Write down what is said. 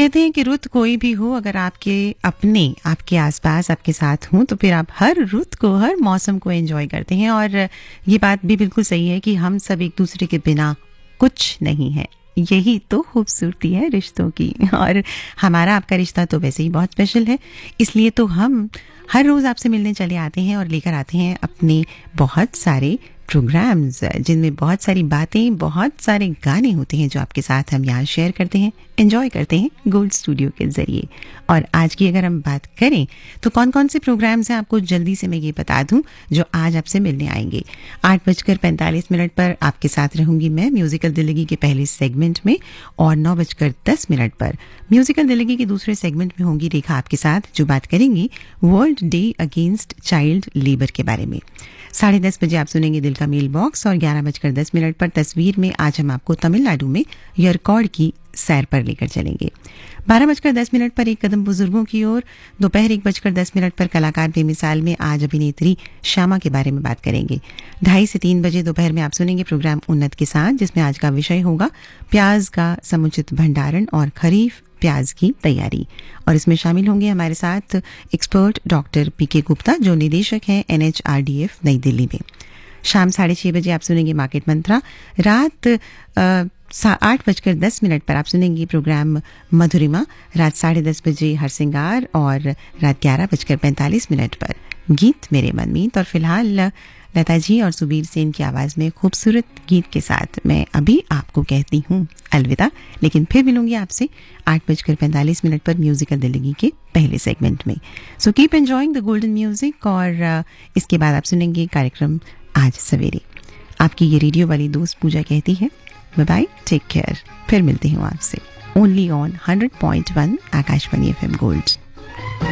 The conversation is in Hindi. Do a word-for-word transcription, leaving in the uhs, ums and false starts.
कहते हैं कि रुत कोई भी हो, अगर आपके अपने आपके आसपास आपके साथ हों तो फिर आप हर रुत को, हर मौसम को एंजॉय करते हैं। और ये बात भी बिल्कुल सही है कि हम सब एक दूसरे के बिना कुछ नहीं है। यही तो खूबसूरती है रिश्तों की। और हमारा आपका रिश्ता तो वैसे ही बहुत स्पेशल है, इसलिए तो हम हर रोज़ आपसे मिलने चले आते हैं और लेकर आते हैं अपने बहुत सारे प्रोग्राम्स, जिनमें बहुत सारी बातें, बहुत सारे गाने होते हैं जो आपके साथ हम यहाँ शेयर करते हैं, एंजॉय करते हैं गोल्ड स्टूडियो के ज़रिए। और आज की अगर हम बात करें तो कौन कौन से प्रोग्राम्स हैं, आपको जल्दी से मैं ये बता दूं जो आज आपसे मिलने आएंगे। आठ बजकर पैंतालीस मिनट पर आपके साथ रहूंगी मैं म्यूजिकल दिल्लगी के पहले सेगमेंट में, और नौ बजकर दस मिनट पर म्यूजिकल दिल्लगी के दूसरे सेगमेंट में होंगी रेखा आपके साथ, जो बात करेंगी world day against child labour के बारे में। साढ़े दस बजे आप सुनेंगे दिल का मेल बॉक्स, और ग्यारह बजकर दस मिनट पर तस्वीर में आज हम आपको तमिलनाडु में यरकौड की सैर पर लेकर चलेंगे। बारह बजकर दस मिनट पर एक कदम बुजुर्गों की ओर। दोपहर एक बजकर दस मिनट पर कलाकार बेमिसाल में आज अभिनेत्री श्यामा के बारे में बात करेंगे। ढाई से तीन बजे दोपहर में आप सुनेंगे प्रोग्राम उन्नत के साथ, जिसमें आज का विषय होगा प्याज का समुचित भंडारण और खरीफ प्याज की तैयारी। और इसमें शामिल होंगे हमारे साथ एक्सपर्ट डॉक्टर पी के गुप्ता, जो निदेशक हैं N H R D F नई दिल्ली में। शाम साढ़े छः बजे आप सुनेंगे मार्केट मंत्रा। रात आठ बजकर दस मिनट पर आप सुनेंगे प्रोग्राम मधुरिमा। रात साढ़े दस बजे हरसिंगार, और रात ग्यारह बजकर पैंतालीस मिनट पर गीत मेरे मनमीत। और फिलहाल लता जी और सुबीर सेन की आवाज़ में खूबसूरत गीत के साथ मैं अभी आपको कहती हूँ अलविदा, लेकिन फिर मिलूंगी आपसे आठ बजकर पैंतालीस मिनट पर म्यूजिकल दिल्लगी के पहले सेगमेंट में। So keep enjoying the golden music. और इसके बाद आप सुनेंगे कार्यक्रम आज सवेरे। आपकी ये रेडियो वाली दोस्त पूजा कहती है बाय बाय, टेक केयर। फिर मिलती हूँ आपसे only on hundred point one Akashvani F M gold.